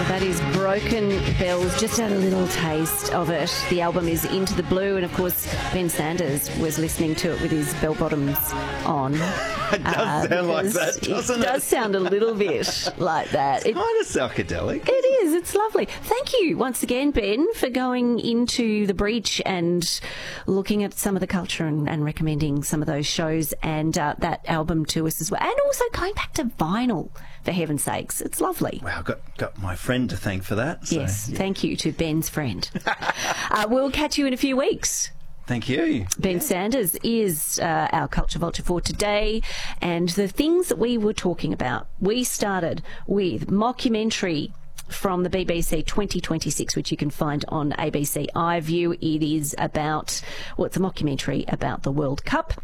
That is Broken Bells. Just had a little taste of it. The album is Into the Blue, and of course Ben Sanders was listening to it with his bell bottoms on. It does sound like that, doesn't it? It does sound a little bit like that. It's kind of psychedelic. It is. It's lovely. Thank you once again, Ben, for going into the breach and looking at some of the culture and recommending some of those shows and that album to us as well. And also going back to vinyl, for heaven's sakes. It's lovely. Well, I've got my friend to thank for that. So, yes, yeah. Thank you to Ben's friend. We'll catch you in a few weeks. Thank you. Ben Sanders is our Culture Vulture for today. And the things that we were talking about, we started with mockumentary from the BBC 2026, which you can find on ABC iView. It is about, well, it's a mockumentary about the World Cup.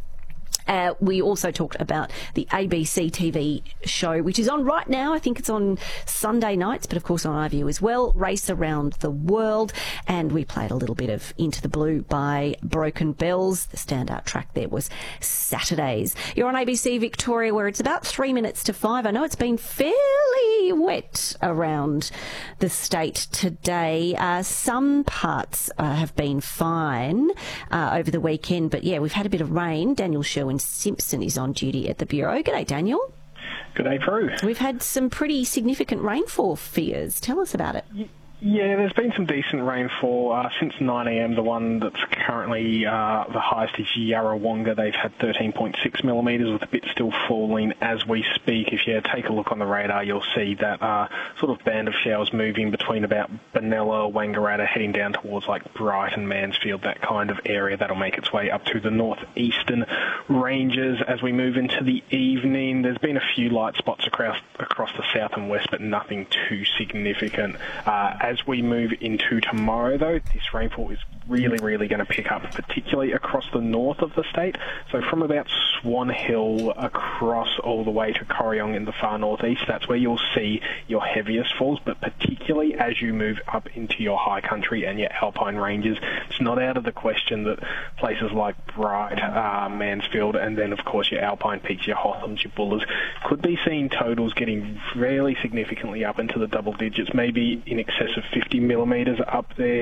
We also talked about the ABC TV show, which is on right now. I think it's on Sunday nights, but of course on iView as well, Race Around the World. And we played a little bit of Into the Blue by Broken Bells. The standout track there was Saturdays. You're on ABC Victoria, where it's about 3 minutes to 5. I know it's been fairly wet around the state today. Some parts have been fine over the weekend, but yeah, we've had a bit of rain. Daniel Sherwin-Simpson is on duty at the Bureau. G'day, Daniel. G'day, Prue. We've had some pretty significant rainfall fears. Tell us about it. Yeah, there's been some decent rainfall since 9am. The one that's currently the highest is Yarrawonga. They've had 13.6 millimetres, with a bit still falling as we speak. If you take a look on the radar, you'll see that sort of band of showers moving between about Benalla, Wangaratta, heading down towards like Brighton, Mansfield, that kind of area. That'll make its way up to the northeastern ranges as we move into the evening. There's been a few light spots across the south and west, but nothing too significant. As we move into tomorrow, though, this rainfall is really going to pick up, particularly across the north of the state. So from about Swan Hill across all the way to Corryong in the far northeast, that's where you'll see your heaviest falls. But particularly as you move up into your high country and your alpine ranges, it's not out of the question that places like Bright, Mansfield, and then of course your alpine peaks, your Hothams, your Bullers, could be seeing totals getting fairly significantly up into the double digits, maybe in excess of 50 millimetres up there.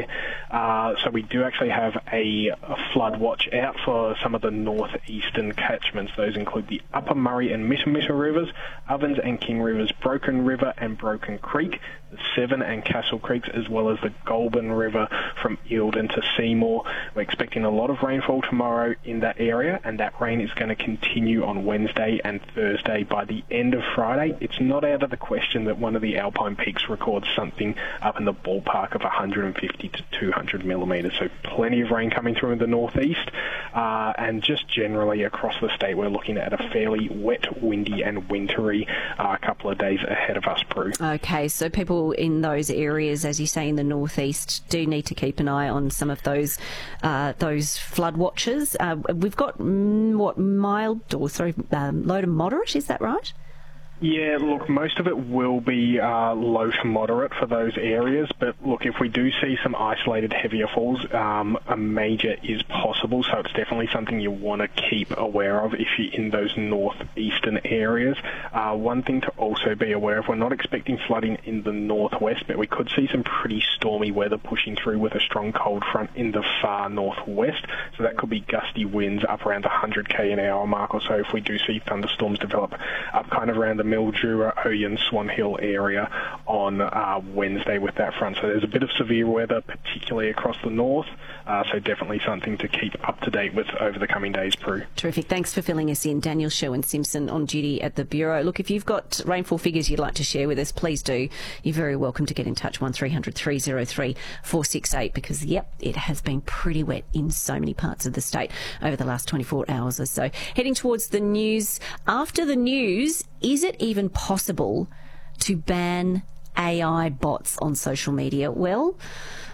So we do actually have a flood watch out for some of the northeastern catchments. Those include the Upper Murray and Mittamitta rivers, Ovens and King rivers, Broken River and Broken Creek, the Severn and Castle Creeks, as well as the Goulburn River from Eildon to Seymour. We're expecting a lot of rainfall tomorrow in that area, and that rain is going to continue on Wednesday and Thursday. By the end of Friday, it's not out of the question that one of the alpine peaks records something up in the ballpark of 150 to 200 millimetres. So plenty of rain coming through in the northeast, and just generally across the state, we're looking at a fairly wet, windy and wintry couple of days ahead of us, Prue. Okay, so people in those areas, as you say, in the northeast, do need to keep an eye on some of those flood watches. We've got low to moderate, is that right? Yeah, look, most of it will be low to moderate for those areas, but look, if we do see some isolated heavier falls, a major is possible, so it's definitely something you want to keep aware of if you're in those northeastern areas. One thing to also be aware of, we're not expecting flooding in the northwest, but we could see some pretty stormy weather pushing through with a strong cold front in the far northwest, so that could be gusty winds up around the 100k an hour mark or so if we do see thunderstorms develop up kind of around the Mildura, Oyen, Swan Hill area on Wednesday with that front. So there's a bit of severe weather, particularly across the north, so definitely something to keep up to date with over the coming days, Prue. Terrific. Thanks for filling us in. Daniel Sherwin-Simpson on duty at the Bureau. Look, if you've got rainfall figures you'd like to share with us, please do. You're very welcome to get in touch, 1300 303 468, because, yep, it has been pretty wet in so many parts of the state over the last 24 hours or so. Heading towards the news. After the news, is it even possible to ban AI bots on social media? Well,